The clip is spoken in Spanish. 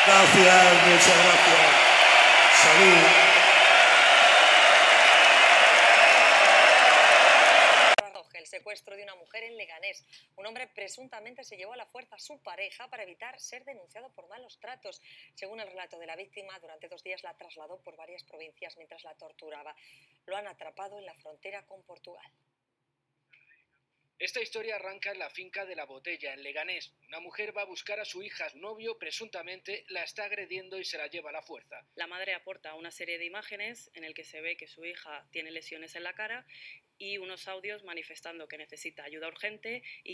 Gracias, muchas gracias. Salud. El secuestro de una mujer en Leganés. Un hombre presuntamente se llevó a la fuerza a su pareja para evitar ser denunciado por malos tratos. Según el relato de la víctima, durante 2 días la trasladó por varias provincias mientras la torturaba. Lo han atrapado en la frontera con Portugal. Esta historia arranca en la finca de La Botella, en Leganés. Una mujer va a buscar a su hija, su novio presuntamente la está agrediendo y se la lleva a la fuerza. La madre aporta una serie de imágenes en el que se ve que su hija tiene lesiones en la cara y unos audios manifestando que necesita ayuda urgente y